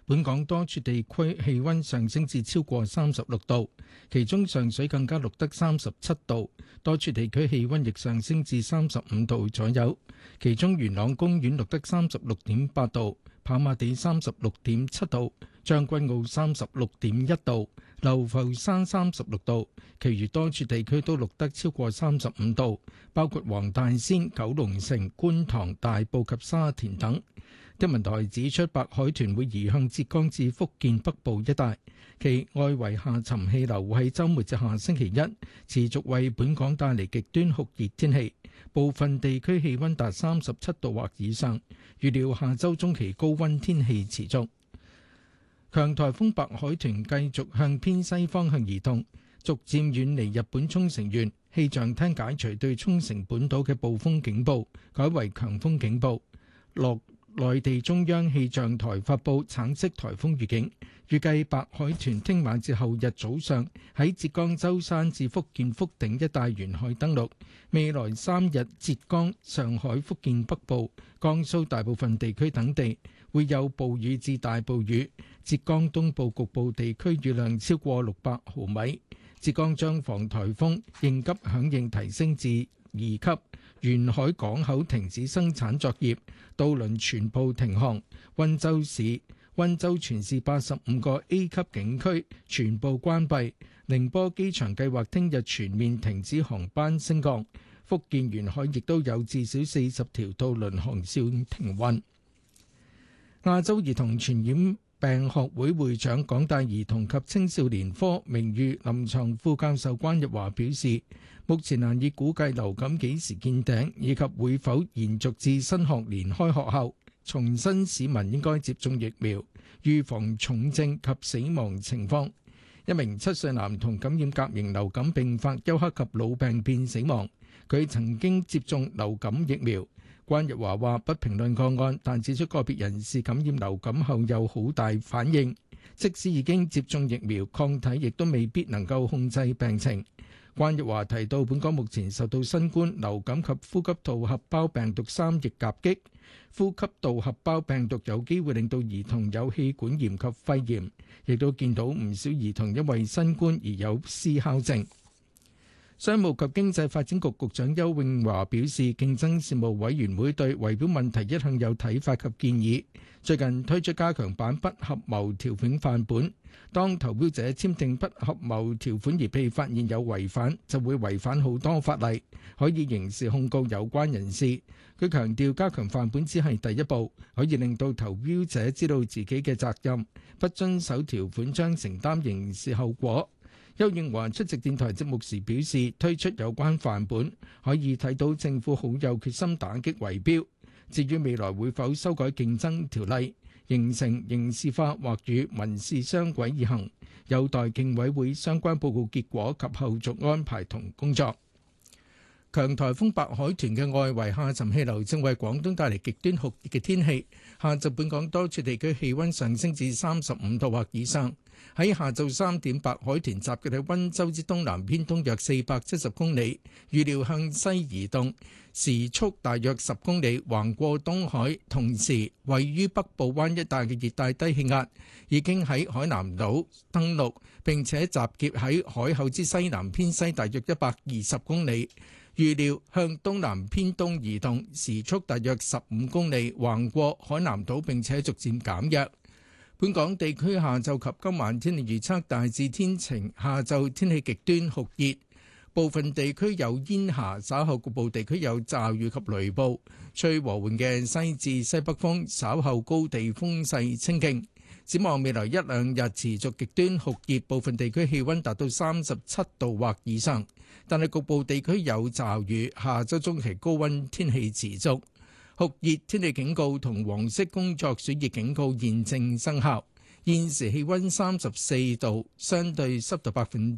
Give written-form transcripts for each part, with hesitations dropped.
本港多處地區氣溫上升至超過36度，其中上水更加錄得37度，多處地區氣溫亦上升至35度左右。其中元朗公園錄得36.8度，跑馬地36.7度，將軍澳36.1度，流浮山36度，其餘多處地區都錄得超過35度，包括黃大仙、九龍城、觀塘、大埔及沙田等。天文台指出，白海豚會移向浙江至福建北部一帶，其外圍下沉氣流會喺週末至下星期一持續為本港帶嚟極端酷熱天氣，部分地區氣溫達37度或以上。預料下週中期高溫天氣持續。強颱風白海豚繼續向偏西方向移動，逐漸遠離日本沖繩縣。氣象廳解除對沖繩本島嘅暴風警報，改為強風警報。內地中央氣象台發布橙色颱風預警，預計白海豚聽晚至後日早上喺浙江舟山至福建福鼎一帶沿海登陸。未來3日，浙江、上海、福建北部、江蘇大部分地區等地會有暴雨至大暴雨，浙江東部局部地區雨量超過600毫米。浙江將防颱風應急響應提升至2級，沿海港口停止生產作業，渡輪全部停航。溫州全市85個 A 級景區全部關閉。寧波機場計劃聽日全面停止航班升降。福建沿海亦都有至少40條渡輪航線停運。亞洲兒童傳染病學會會長、港大兒童及青少年科名譽臨床副教授關日華表示，目前難以估計流感幾時見頂，以及會否延續至新學年開學後。重申市民應該接種疫苗，預防重症及死亡情況。一名7歲男童感染甲型流感並發休克及腦病變死亡，佢曾經接種流感疫苗。關日華話不評論個案，但指出個別人士感染流感後有好大反應，即使已經接種疫苗，抗體亦都未必能夠控制病情。關日華提到，本港目前受到新冠、流感及呼吸道合胞病毒3疫夾擊，呼吸道合胞病毒有機會令到兒童有氣管炎及肺炎，亦都見到唔少兒童因為新冠而有思考症。商務及經濟發展局局長邱應華表示，競爭事務委員會對圍標問題一向有睇法及建議，最近推出加強版不合謀條款範本，當投標者簽訂不合謀條款而被發現有違反，就會違反好多法例，可以刑事控告有關人士。佢強調，加強範本只係第一步，可以令到投標者知道自己嘅責任，不遵守條款將承擔刑事後果。邱應華出席電台節目時表示，推出有關範本可以睇到政府好有決心打擊圍標。至於未來會否修改競爭條例，形成刑事化或與民事雙軌而行，有待競委會相關報告結果及後續安排同工作。強颱風白海豚嘅外圍下沉氣流正為廣東帶嚟極端酷熱嘅天氣。下晝本港多處地區氣溫上升至35度或以上。喺下晝3點，白海豚集結喺溫州之東南偏東約470公里，預料向西移動，時速大約10公里，橫過東海。同時，位於北部灣一帶嘅熱帶低氣壓已經喺海南島登陸，並且集結喺海口之西南偏西大約120公里，預料向東南偏東移動，時速大約15公里，橫過海南島並且逐漸減弱。本港地區下晝及今晚天氣預測大致天晴，下晝天氣極端酷熱，部分地區有煙霞，稍後局部地區有驟雨及雷暴，吹和緩嘅西至西北風，稍後高地風勢清勁。展望未來1、2日持續極端酷熱，部分地區氣溫達到37度或以上，但係局部地區有驟雨。下週中期高溫天氣持續。酷熱天氣警告同黃色工作暑熱警告現正生效。現時氣溫34度，相對濕度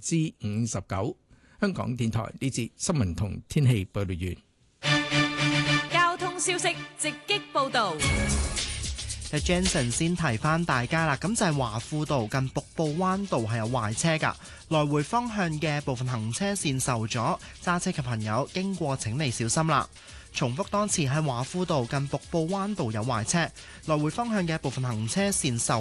59%。香港電台呢節新聞同天氣報道完。 交通消息直擊報道。 Jensen 先提翻大家啦，咁就係華富道近瀑布灣道係有壞車㗎，來回方向嘅部分行車線受阻，揸車嘅朋友經過請你小心啦。重複多次，喺華富道近瀑布灣道有壞車，來回方向嘅部分行車線受